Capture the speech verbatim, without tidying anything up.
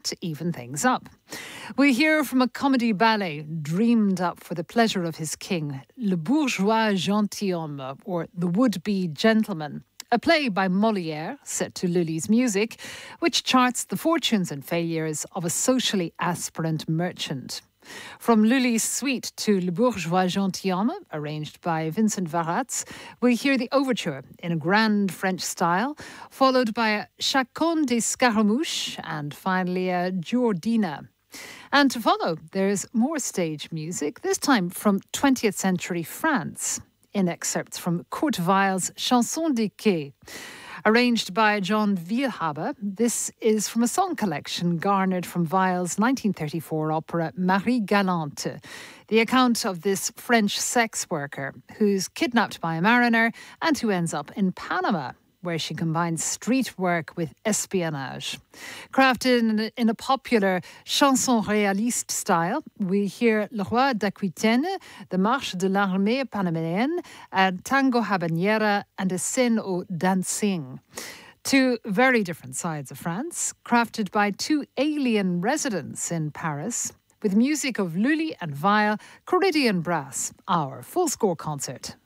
to even things up. We hear from a comedy ballet dreamed up for the pleasure of his king, Le Bourgeois Gentilhomme, or The Would-Be Gentleman, a play by Molière set to Lully's music, which charts the fortunes and failures of a socially aspirant merchant. From Lully's suite to Le Bourgeois Gentilhomme, arranged by Vincent Varatz, we hear the overture in a grand French style, followed by a Chacun des Scaramouches and finally a Giordina. And to follow, there's more stage music, this time from twentieth century France, in excerpts from Kurt Weill's Chanson des Quais. Arranged by John Willhaber, this is from a song collection garnered from Weill's nineteen thirty-four opera Marie Galante, the account of this French sex worker who's kidnapped by a mariner and who ends up in Panama, where she combines street work with espionage. Crafted in a, in a popular chanson réaliste style, we hear Le Roi d'Aquitaine, the Marche de l'Armée Panaméenne, a Tango Habanera, and a Scène au Dancing. Two very different sides of France, crafted by two alien residents in Paris, with music of Lully and Weill, Corinthian Brass, our full score concert.